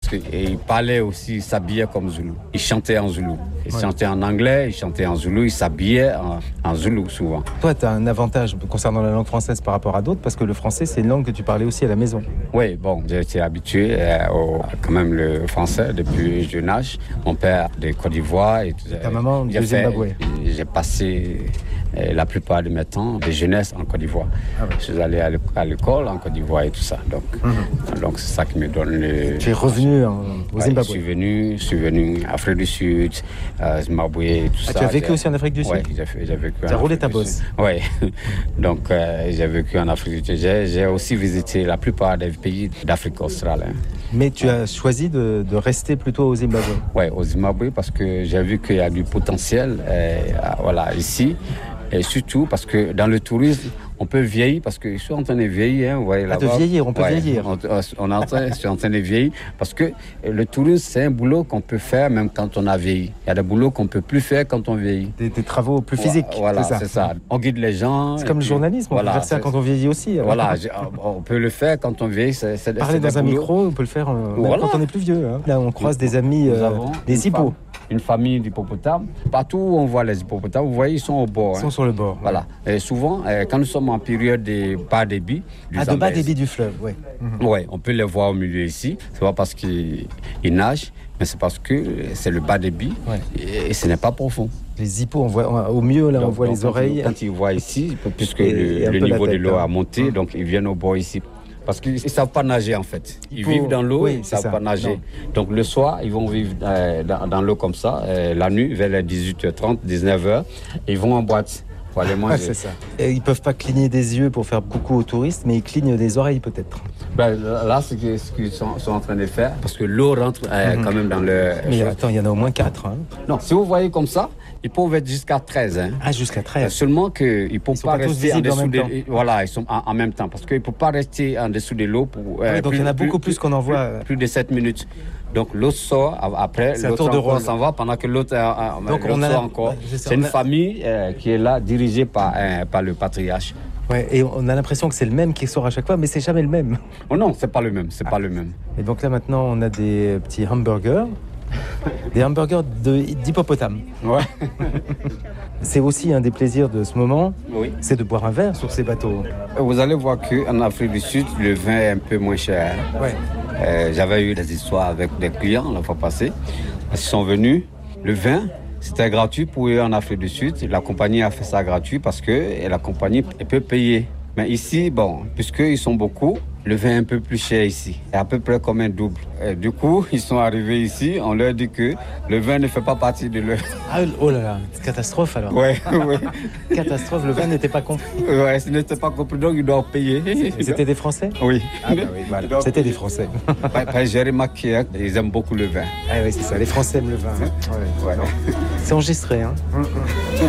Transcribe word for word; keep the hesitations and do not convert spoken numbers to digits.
qu'ils parlaient aussi, ils s'habillaient comme Zoulou. Ils chantaient en Zoulou. Ils Ouais. chantaient en anglais, ils chantaient en Zoulou, ils s'habillaient en, en Zoulou souvent. Toi, tu as un avantage concernant la langue française par rapport à d'autres, parce que le français, c'est une langue que tu parlais aussi à la maison. Oui, bon, j'ai été habitué euh, au, quand même le français depuis jeune âge. Mon père de Côte d'Ivoire. Et, Ta maman de j'ai fait- Zimbabwe. J'ai passé euh, la plupart de mes temps de jeunesse en Côte d'Ivoire. Ah ouais. Je suis allé à l'éc- à l'école en Côte d'Ivoire et tout ça. Donc, donc c'est ça qui me donne le... Tu es revenu en- au Ouais, Zimbabwe. Je suis venu, je suis venu Afrique du Sud, euh, Zimbabwe et tout Ah, ça. tu as vécu J'ai- aussi en Afrique du Sud? Ouais, j'ai fait- j'ai vécu. Tu as roulé ta bosse. Oui. Donc, euh, j'ai vécu en Afrique du Sud. J'ai, j'ai aussi visité la plupart des pays d'Afrique australe. hein. Mais tu as choisi de, de rester plutôt au Zimbabwe. Oui, au Zimbabwe, parce que j'ai vu qu'il y a du potentiel euh, voilà, ici. Et surtout parce que dans le tourisme, on peut vieillir, parce que je suis en train de vieillir. Hein, vous voyez Ah, de là-bas. vieillir, on peut Ouais, vieillir. On, on est en train, je suis en train de vieillir, parce que le tourisme, c'est un boulot qu'on peut faire même quand on a vieilli. Il y a des boulots qu'on ne peut plus faire quand on vieillit. Des, des travaux plus physiques. Voilà, c'est ça. c'est ça. On guide les gens. C'est et comme le puis, journalisme, on voilà, peut faire ça c'est- quand on vieillit aussi. alors. Voilà, j'ai- on peut le faire quand on vieillit. C'est, c'est, Parler c'est des dans un boulots. micro, on peut le faire euh, même Voilà. quand on est plus vieux. hein. Là, on croise des amis, Nous euh, avons des une hippos. femme- Une famille d'hippopotames. Partout où on voit les hippopotames, vous voyez, ils sont au bord. Ils hein. sont sur le bord. Voilà. Et souvent, euh, quand nous sommes en période de bas débit, du Ah, de bas Zambèze, débit du fleuve, oui. ouais, on peut les voir au milieu ici. C'est pas parce qu'ils ils nagent, mais c'est parce que c'est le bas débit Ouais. et, et ce n'est pas profond. Les hippos, on voit, au mieux, là, on Donc- voit donc les quand oreilles. Ils, quand ils voient ici, puisque Et- le, et un le peu la niveau de tête, l'eau hein. a monté, donc ils viennent au bord ici. Parce qu'ils ne savent pas nager en fait. Ils Hippo, vivent dans l'eau, oui, ils ne c'est savent ça. pas nager. Non. Donc le soir, ils vont vivre euh, dans, dans l'eau comme ça, euh, la nuit, vers les dix-huit heures trente, dix-neuf heures, ils vont en boîte pour aller manger. Ouais, c'est ça. Et ils peuvent pas cligner des yeux pour faire coucou aux touristes, mais ils clignent des oreilles peut-être. Ben, là, c'est ce ce qu'ils sont, sont en train de faire, parce que l'eau rentre euh, quand même dans le... Mais attends, il y en a au moins quatre. Hein. Non, si vous voyez comme ça, ils peuvent être jusqu'à treize. Hein. Ah, jusqu'à Euh, treize. Seulement qu'ils ne peuvent sont pas pas tous rester en visibles en dessous même de... Voilà, ils sont en, en même temps, parce qu'ils ne peuvent pas rester en dessous de l'eau pour... euh, Oui, donc il y en a beaucoup plus qu'on en voit, euh. Plus de sept minutes. Donc l'autre sort, a- après, C'est un l'autre tour de encore rôle. s'en va, pendant que l'autre, euh, euh, Donc, l'autre on a sort la- encore. ouais, je sais, C'est on une a- famille euh, qui est là, dirigée par, euh, par le patriarche. Ouais, et on a l'impression que c'est le même qui sort à chaque fois, mais c'est jamais le même. Oh non, c'est pas le même, c'est pas le même. Et donc là maintenant, on a des petits hamburgers, des hamburgers de- d'hippopotame. Ouais. C'est aussi un des plaisirs de ce moment, Oui. c'est de boire un verre sur ces bateaux. Vous allez voir qu'en Afrique du Sud, le vin est un peu moins cher. Ouais. Euh, j'avais eu des histoires avec des clients la fois passée. Ils sont venus, le vin, c'était gratuit pour eux en Afrique du Sud. La compagnie a fait ça gratuit parce que la compagnie elle peut payer. Mais ici, bon, puisqu'ils sont beaucoup, le vin est un peu plus cher ici. C'est à peu près comme un double. Et du coup, ils sont arrivés ici, on leur dit que le vin ne fait pas partie de leur... Ah, oh là là, c'est catastrophe alors. Ouais, ouais. Catastrophe, le vin n'était pas compris. Ouais, ce n'était pas compris, donc ils doivent payer. Et c'était des Français? Oui. Ah bah oui, voilà. Donc, C'était des Français. bah, bah, j'ai remarqué, hein, ils aiment beaucoup le vin. Ah oui, c'est ça, les Français aiment le vin. hein. Ouais. Ouais. C'est enregistré, hein.